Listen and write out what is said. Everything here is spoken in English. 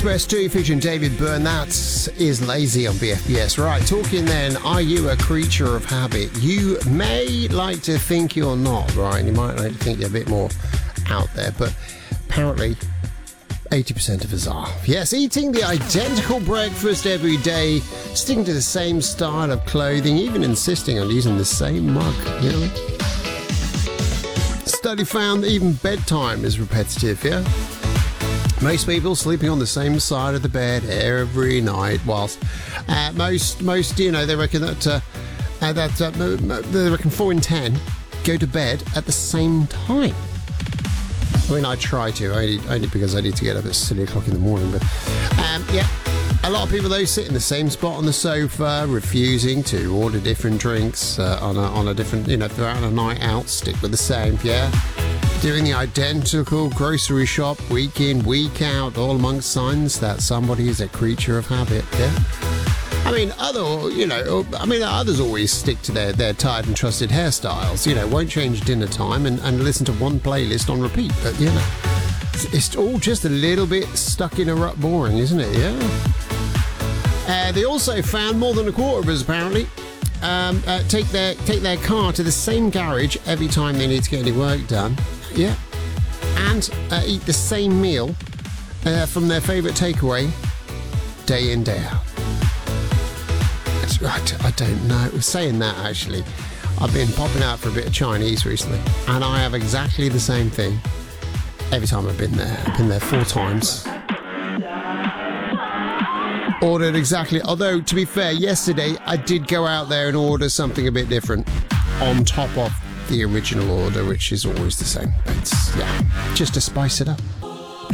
Express 2 featuring David Byrne. That is Lazy on BFBS. Right, talking then, are you a creature of habit? You may like to think you're not, right? You might like to think you're a bit more out there, but apparently 80% of us are. Yes, eating the identical breakfast every day, sticking to the same style of clothing, even insisting on using the same mug, you know? Study found that even bedtime is repetitive, yeah? Most people sleeping on the same side of the bed every night, whilst most, you know, they reckon that they reckon 4 in 10 go to bed at the same time. I mean, I try to, only because I need to get up at silly o'clock in the morning. But yeah, a lot of people though sit in the same spot on the sofa, refusing to order different drinks on a different, you know, throughout a night out. Stick with the same, yeah. Doing the identical grocery shop week in, week out, all amongst signs that somebody is a creature of habit, yeah? I mean, others always stick to their tried and trusted hairstyles, you know, won't change dinner time and listen to one playlist on repeat, but, you know, it's all just a little bit stuck in a rut boring, isn't it, yeah? They also found more than a quarter of us, apparently, take their car to the same garage every time they need to get any work done. Yeah, and eat the same meal from their favourite takeaway day in, day out. I don't know. Saying that, actually, I've been popping out for a bit of Chinese recently, and I have exactly the same thing every time I've been there. I've been there 4 times. Ordered exactly, although, to be fair, yesterday I did go out there and order something a bit different on top of the original order, which is always the same. It's, yeah, just to spice it up.